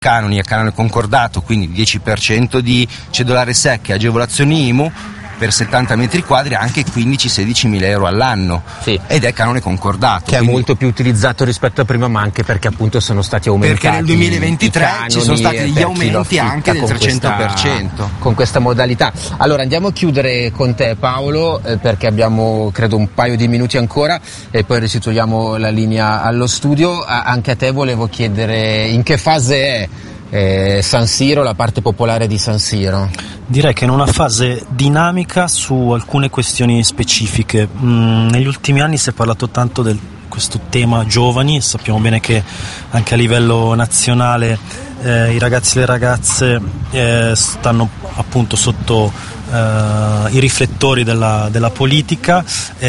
canoni a canone concordato, quindi 10% di cedolare secche, agevolazioni IMU per 70 metri quadri anche 15-16 mila euro all'anno, sì. Ed è canone concordato. Che è molto più utilizzato rispetto a prima, ma anche perché appunto sono stati aumentati. Perché nel 2023 ci sono stati degli aumenti anche del 300%. Con questa modalità. Allora andiamo a chiudere con te, Paolo, perché abbiamo credo un paio di minuti ancora e poi restituiamo la linea allo studio. Anche a te volevo chiedere in che fase è San Siro, la parte popolare di San Siro. Direi che è in una fase dinamica su alcune questioni specifiche. Negli ultimi anni si è parlato tanto di questo tema giovani, sappiamo bene che anche a livello nazionale i ragazzi e le ragazze stanno appunto sotto i riflettori della politica.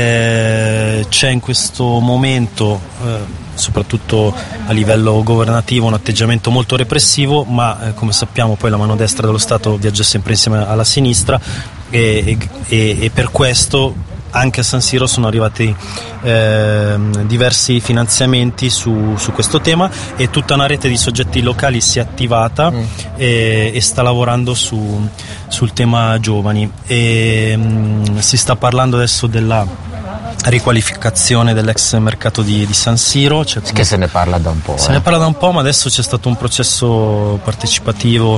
C'è in questo momento soprattutto a livello governativo un atteggiamento molto repressivo, ma come sappiamo poi la mano destra dello Stato viaggia sempre insieme alla sinistra e per questo anche a San Siro sono arrivati diversi finanziamenti su questo tema e tutta una rete di soggetti locali si è attivata e sta lavorando sul tema giovani si sta parlando adesso della riqualificazione dell'ex mercato di San Siro, che se ne parla da un po'. Se ne parla da un po', ma adesso c'è stato un processo partecipativo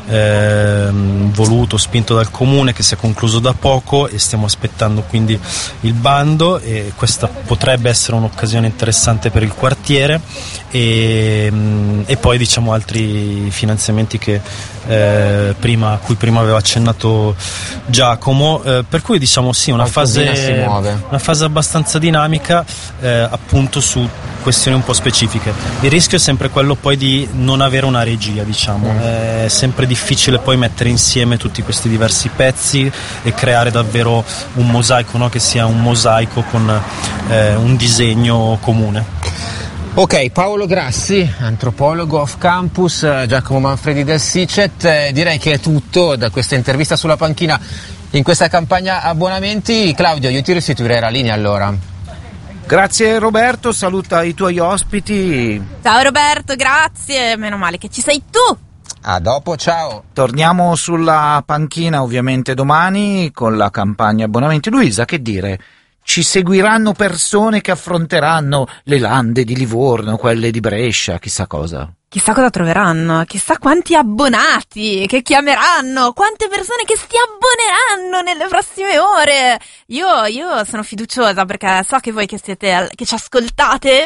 voluto, spinto dal comune, che si è concluso da poco e stiamo aspettando quindi il bando e questa potrebbe essere un'occasione interessante per il quartiere e poi diciamo altri finanziamenti che a cui prima aveva accennato Giacomo, per cui diciamo sì, una fase abbastanza dinamica appunto su questioni un po' specifiche. Il rischio è sempre quello poi di non avere una regia, diciamo. È sempre difficile poi mettere insieme tutti questi diversi pezzi e creare davvero un mosaico, no? Che sia un mosaico con un disegno comune. Ok, Paolo Grassi, antropologo off campus, Giacomo Manfredi del SICET, direi che è tutto da questa intervista sulla panchina in questa campagna abbonamenti. Claudio, io ti restituirei la linea allora. Grazie Roberto, saluta i tuoi ospiti. Ciao Roberto, grazie, meno male che ci sei tu. A dopo, ciao. Torniamo sulla panchina ovviamente domani con la campagna abbonamenti. Luisa, che dire? Ci seguiranno persone che affronteranno le lande di Livorno, quelle di Brescia, chissà cosa. Chissà cosa troveranno, chissà quanti abbonati che chiameranno, quante persone che si abboneranno nelle prossime ore. Io sono fiduciosa perché so che voi che ci ascoltate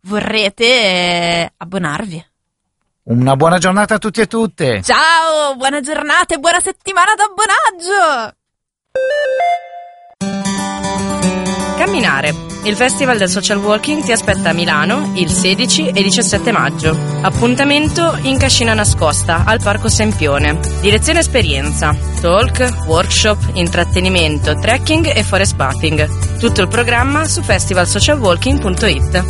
vorrete abbonarvi. Una buona giornata a tutti e tutte. Ciao, buona giornata e buona settimana d'abbonaggio. Camminare. Il Festival del Social Walking ti aspetta a Milano il 16 e 17 maggio. Appuntamento in Cascina Nascosta, al Parco Sempione. Direzione esperienza, talk, workshop, intrattenimento, trekking e forest bathing. Tutto il programma su festivalsocialwalking.it.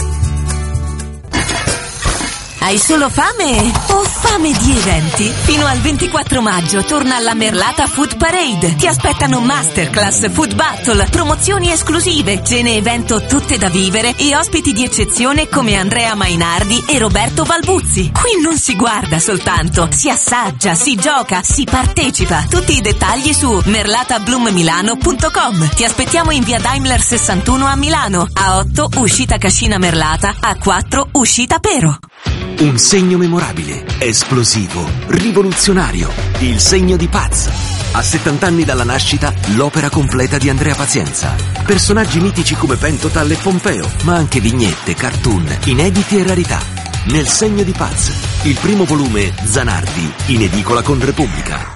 Hai solo fame? O fame di eventi? Fino al 24 maggio torna alla Merlata Food Parade. Ti aspettano masterclass, food battle, promozioni esclusive, cene evento tutte da vivere e ospiti di eccezione come Andrea Mainardi e Roberto Valbuzzi. Qui non si guarda soltanto, si assaggia, si gioca, si partecipa. Tutti i dettagli su merlatabloom.milano.com. Ti aspettiamo in via Daimler 61 a Milano, a 8 uscita Cascina Merlata, a 4 uscita Pero. Un segno memorabile, esplosivo, rivoluzionario. Il segno di Paz. A 70 anni dalla nascita, l'opera completa di Andrea Pazienza. Personaggi mitici come Pentotal e Pompeo, ma anche vignette, cartoon, inediti e rarità. Nel segno di Paz, il primo volume Zanardi, in edicola con Repubblica.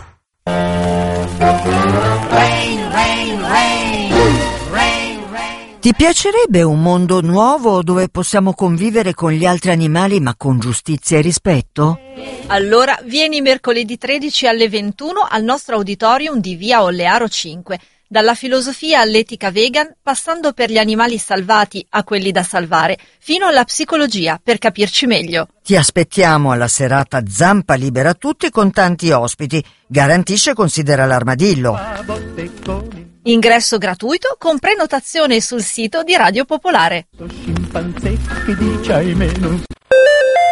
Ti piacerebbe un mondo nuovo dove possiamo convivere con gli altri animali ma con giustizia e rispetto? Allora vieni mercoledì 13 alle 21 al nostro auditorium di via Ollearo 5. Dalla filosofia all'etica vegan, passando per gli animali salvati a quelli da salvare, fino alla psicologia per capirci meglio. Ti aspettiamo alla serata Zampa Libera Tutti con tanti ospiti. Garantisce Considera l'armadillo. Ingresso gratuito con prenotazione sul sito di Radio Popolare.